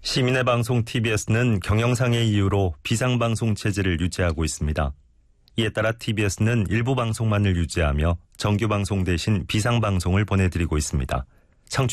시민의 방송 TBS는 경영상의 이유로 비상방송 체제를 유지하고 있습니다. 이에 따라 TBS는 일부 방송만을 유지하며 정규방송 대신 비상방송을 보내드리고 있습니다.